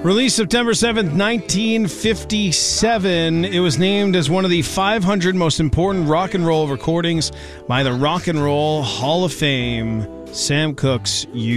Released September 7th, 1957, it was named as one of the 500 most important rock and roll recordings by the Rock and Roll Hall of Fame. Sam Cooke's